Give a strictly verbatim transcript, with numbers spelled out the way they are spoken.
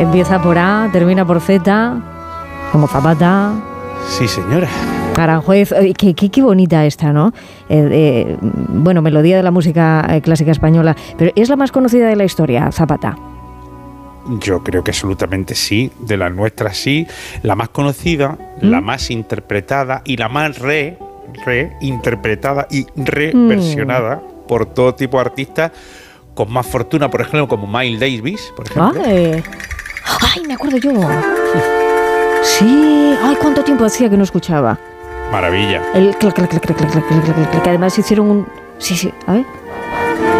Empieza por A, termina por Z, como Zapata. Sí, señora. Aranjuez, qué, qué, qué bonita esta, ¿no? Eh, eh, bueno, melodía de la música eh, clásica española, pero ¿es la más conocida de la historia, Zapata? Yo creo que absolutamente sí, de las nuestras sí. La más conocida, ¿Mm? la más interpretada y la más re, reinterpretada y reversionada mm. por todo tipo de artistas con más fortuna, por ejemplo, como Miles Davis, por ejemplo. ¡Ay! ¡Ay, me acuerdo yo! Sí, ¡ay, cuánto tiempo hacía que no escuchaba! Maravilla. El clac, clac, clac, clac, clac, clac, clac, clac, clac, que además hicieron un... Sí, sí, a ver...